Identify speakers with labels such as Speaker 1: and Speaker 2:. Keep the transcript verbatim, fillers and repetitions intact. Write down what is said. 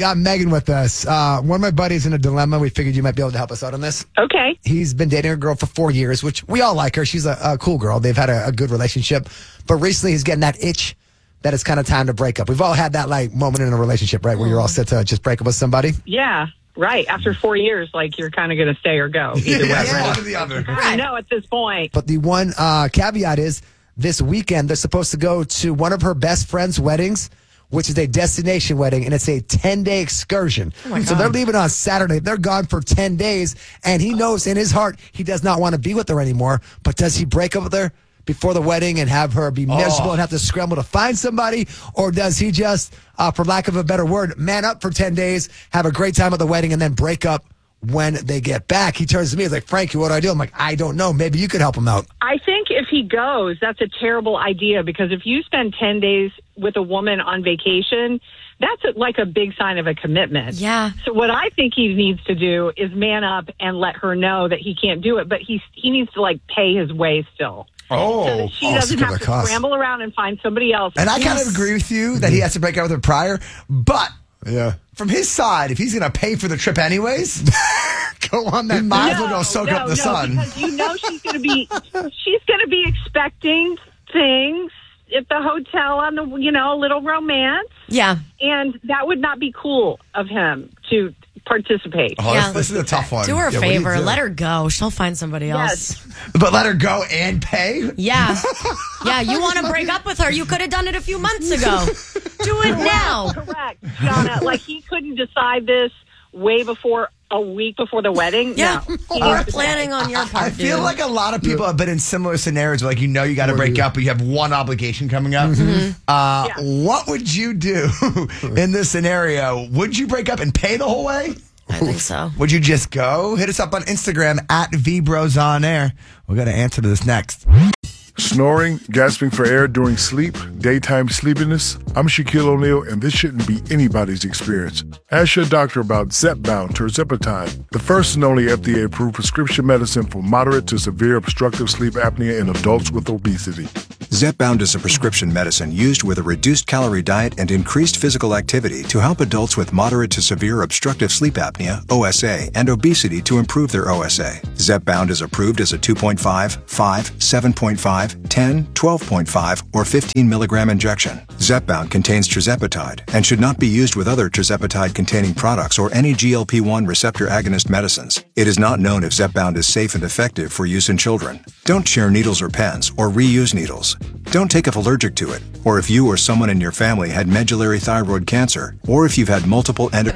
Speaker 1: got Megan with us. Uh, one of my buddies in a dilemma. We figured you might be able to help us out on this.
Speaker 2: Okay.
Speaker 1: He's been dating a girl for four years, which we all like her. She's a, a cool girl. They've had a, a good relationship. But recently he's getting that itch that it's kind of time to break up. We've all had that like moment in a relationship, right, where you're all set to just break up with somebody.
Speaker 2: Yeah, right. After four years, like you're kind of going to stay or go. Either way.
Speaker 3: Yeah, one or the other.
Speaker 2: I know at this point.
Speaker 1: But the one uh, caveat is this weekend they're supposed to go to one of her best friend's weddings, which is a destination wedding, and it's a ten-day excursion.
Speaker 4: Oh
Speaker 1: so they're leaving on Saturday. They're gone for ten days, and he knows in his heart he does not want to be with her anymore. But does he break up with her before the wedding and have her be miserable
Speaker 3: Oh.
Speaker 1: and have to scramble to find somebody? Or does he just, uh, for lack of a better word, man up for ten days, have a great time at the wedding, and then break up when they get back? He turns to me, he's like, Frankie, what do I do? I'm like, I don't know. Maybe you could help him out.
Speaker 2: I think if he goes, that's a terrible idea because if you spend ten days with a woman on vacation, that's a, like a big sign of a commitment.
Speaker 4: Yeah.
Speaker 2: So what I think he needs to do is man up and let her know that he can't do it, but he he needs to like pay his way still.
Speaker 3: Oh.
Speaker 2: So that she
Speaker 1: Oh,
Speaker 2: doesn't
Speaker 1: so
Speaker 2: have
Speaker 1: that
Speaker 2: to
Speaker 1: costs.
Speaker 2: scramble around and find somebody else.
Speaker 3: And I kind of agree with you that he has to break up with her prior, but
Speaker 1: Yeah.
Speaker 3: from his side, if he's going to pay for the trip anyways,
Speaker 1: Go on
Speaker 3: he
Speaker 1: that.
Speaker 3: might as
Speaker 2: No,
Speaker 3: well go soak
Speaker 2: no,
Speaker 3: up the
Speaker 2: no,
Speaker 3: sun.
Speaker 2: because you know she's going to be she's going to be expecting things at the hotel on the you know a little romance,
Speaker 4: Yeah.
Speaker 2: and that would not be cool of him to participate.
Speaker 3: Oh,
Speaker 4: Yeah.
Speaker 3: this, this is a tough one.
Speaker 4: Do her a
Speaker 1: Yeah, what do you
Speaker 4: favor.
Speaker 1: do?
Speaker 4: Let her go. She'll find somebody else.
Speaker 2: Yes.
Speaker 3: But let her go and pay?
Speaker 4: Yeah. Yeah, you want to break up with her. You could have done it a few months ago. Do it now.
Speaker 2: Correct, Shauna. Like he couldn't decide this way before a week before the wedding.
Speaker 4: Yeah.
Speaker 2: No, he
Speaker 4: Or
Speaker 2: needs to
Speaker 4: planning
Speaker 2: pay.
Speaker 4: on your part,
Speaker 3: I feel
Speaker 4: dude.
Speaker 3: like a lot of people have been in similar scenarios where, like, you know, you got to
Speaker 1: What
Speaker 3: break
Speaker 1: do you-
Speaker 3: up, but you have one obligation coming up. Uh,
Speaker 2: Yeah.
Speaker 3: What would you do in this scenario? Would you break up and pay the whole way?
Speaker 4: I think so.
Speaker 3: Would you just go? Hit us up on Instagram at VBrosOnAir. We're going to answer to this next.
Speaker 5: Snoring, gasping for air during sleep, daytime sleepiness. I'm Shaquille O'Neal, and this shouldn't be anybody's experience. Ask your doctor about Zepbound tirzepatide, the first and only F D A-approved prescription medicine for moderate to severe obstructive sleep apnea in adults with obesity.
Speaker 6: Zepbound is a prescription medicine used with a reduced calorie diet and increased physical activity to help adults with moderate to severe obstructive sleep apnea, O S A, and obesity to improve their O S A. Zepbound is approved as a two point five, five, seven point five, ten, twelve point five, or fifteen milligram injection. Zepbound contains tirzepatide and should not be used with other tirzepatide-containing products or any G L P one receptor agonist medicines. It is not known if Zepbound is safe and effective for use in children. Don't share needles or pens or reuse needles. Don't take if allergic to it, or if you or someone in your family had medullary thyroid cancer, or if you've had multiple endocrine